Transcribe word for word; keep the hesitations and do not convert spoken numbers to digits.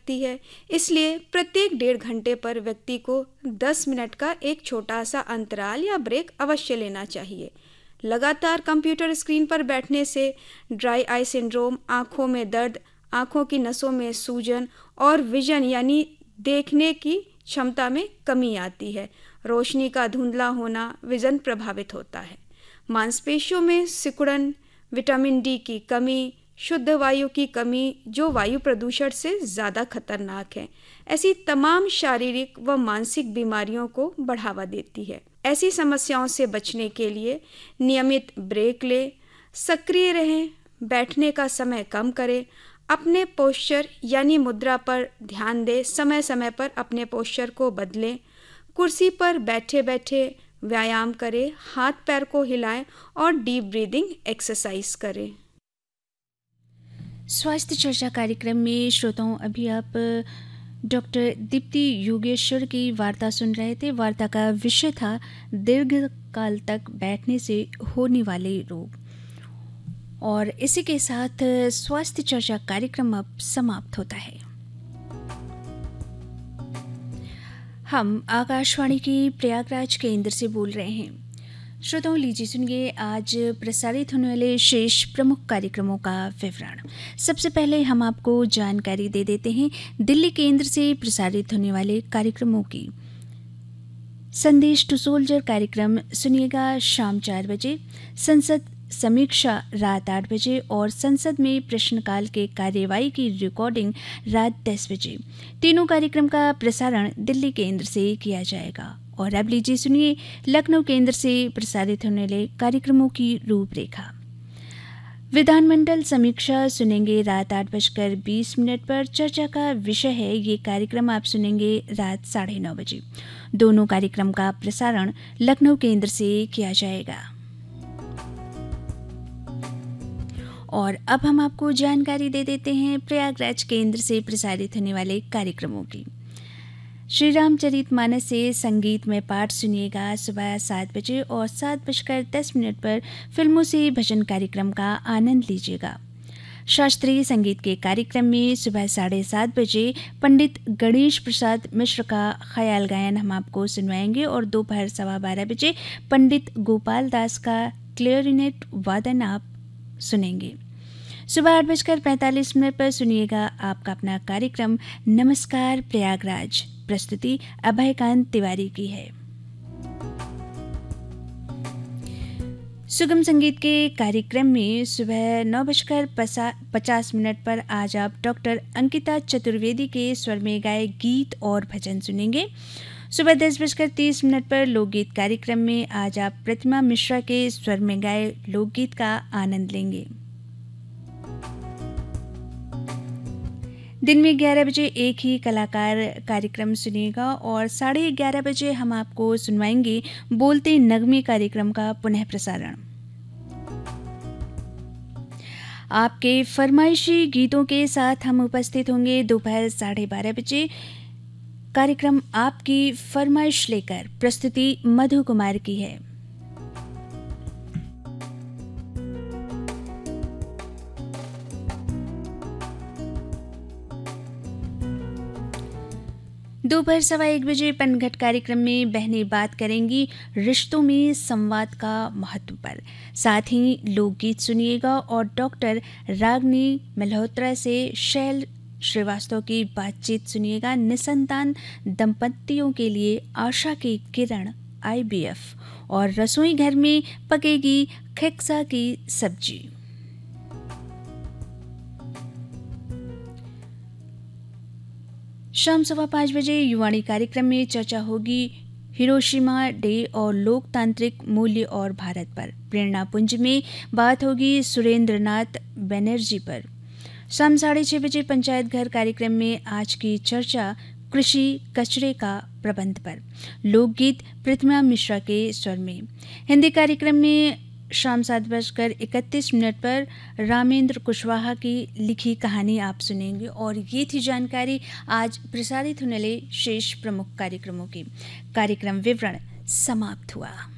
लगती है, इसलिए प्रत्येक डेढ़ घंटे पर व्यक्ति को दस मिनट का एक छोटा सा अंतराल या ब्रेक अवश्य लेना चाहिए। लगातार कंप्यूटर स्क्रीन पर बैठने से ड्राई आई सिंड्रोम, आँखों में दर्द, आँखों की नसों में सूजन और विजन यानी देखने की क्षमता में कमी आती है। रोशनी का धुंधला होना विजन प्रभावित होता है। मांसपेशियों में सिकुड़न, विटामिन डी की कमी, शुद्ध वायु की कमी जो वायु प्रदूषण से ज़्यादा खतरनाक है, ऐसी तमाम शारीरिक व मानसिक बीमारियों को बढ़ावा देती है। ऐसी समस्याओं से बचने के लिए नियमित ब्रेक लें, सक्रिय रहें, बैठने का समय कम करें, अपने पोस्चर यानी मुद्रा पर ध्यान दें, समय समय पर अपने पोस्चर को बदलें, कुर्सी पर बैठे बैठे व्यायाम करें, हाथ पैर को हिलाएं और डीप ब्रीदिंग एक्सरसाइज करें। स्वास्थ्य चर्चा कार्यक्रम में श्रोताओं अभी आप डॉक्टर दीप्ति योगेश्वर की वार्ता सुन रहे थे। वार्ता का विषय था दीर्घकाल तक बैठने से होने वाले रोग। और इसी के साथ स्वास्थ्य चर्चा कार्यक्रम अब समाप्त होता है। हम आकाशवाणी की प्रयागराज केंद्र से बोल रहे हैं। श्रोताओं लीजिए सुनिए आज प्रसारित होने वाले शेष प्रमुख कार्यक्रमों का विवरण। सबसे पहले हम आपको जानकारी दे देते हैं दिल्ली केंद्र से प्रसारित होने वाले कार्यक्रमों की। संदेश टू सोल्जर कार्यक्रम सुनिएगा शाम चार बजे, संसद समीक्षा रात आठ बजे और संसद में प्रश्नकाल के कार्यवाही की रिकॉर्डिंग रात दस बजे। तीनों कार्यक्रम का प्रसारण दिल्ली केंद्र से किया जाएगा। और अब लीजिए सुनिए लखनऊ केंद्र से प्रसारित होने वाले कार्यक्रमों की रूपरेखा। विधानमंडल समीक्षा सुनेंगे रात आठ बजकर बीस मिनट पर। चर्चा का विषय है, ये कार्यक्रम आप सुनेंगे रात साढ़े नौ बजे। दोनों कार्यक्रम का प्रसारण लखनऊ केंद्र से किया जाएगा। और अब हम आपको जानकारी दे देते हैं प्रयागराज केंद्र से प्रसारित होने वाले कार्यक्रमों की। श्री रामचरितमानस से संगीत में पाठ सुनिएगा सुबह सात बजे और सात बजकर दस मिनट पर फिल्मों से भजन कार्यक्रम का आनंद लीजिएगा। शास्त्रीय संगीत के कार्यक्रम में सुबह साढ़े सात बजे पंडित गणेश प्रसाद मिश्र का ख्याल गायन हम आपको सुनवाएंगे और दोपहर सवा बारह बजे पंडित गोपाल दास का क्लेरिनेट वादन आप सुनेंगे। सुबह आठ बजकर पैंतालीस मिनट पर सुनिएगा आपका अपना कार्यक्रम नमस्कार प्रयागराज। प्रस्तुति अभयकांत तिवारी की है। सुगम संगीत के कार्यक्रम में सुबह नौ बजकर पचास मिनट पर आज आप डॉक्टर अंकिता चतुर्वेदी के स्वर में गाए गीत और भजन सुनेंगे। सुबह दस बजकर तीस मिनट पर लोकगीत कार्यक्रम में आज आप प्रतिमा मिश्रा के स्वर में गाए लोकगीत का आनंद लेंगे। दिन में ग्यारह बजे एक ही कलाकार कार्यक्रम सुनिएगा और साढ़े ग्यारह बजे हम आपको सुनवाएंगे बोलते नगमे कार्यक्रम का पुनः प्रसारण। आपके फरमाइशी गीतों के साथ हम उपस्थित होंगे दोपहर साढ़े बारह बजे। कार्यक्रम आपकी फरमाइश लेकर, प्रस्तुति मधु कुमार की है। दोपहर सवा एक बजे पनघट कार्यक्रम में बहनें बात करेंगी रिश्तों में संवाद का महत्व पर। साथ ही लोकगीत सुनिएगा और डॉक्टर रागनी मल्होत्रा से शैल श्रीवास्तव की बातचीत सुनिएगा। निसंतान दंपतियों के लिए आशा की किरण आई बी एफ और रसोई घर में पकेगी खेक्सा की सब्जी। शाम सवा पाँच बजे युवाणी कार्यक्रम में चर्चा होगी हिरोशिमा डे और लोकतांत्रिक मूल्य और भारत पर। प्रेरणा पुंज में बात होगी सुरेंद्र नाथ बनर्जी पर। शाम साढ़े छः बजे पंचायत घर कार्यक्रम में आज की चर्चा कृषि कचरे का प्रबंध पर। लोकगीत प्रतिमा मिश्रा के स्वर में। हिंदी कार्यक्रम में शाम सात बजकर इकतीस मिनट पर रामेंद्र कुशवाहा की लिखी कहानी आप सुनेंगे। और ये थी जानकारी आज प्रसारित होने वाले शेष प्रमुख कार्यक्रमों की। कार्यक्रम विवरण समाप्त हुआ।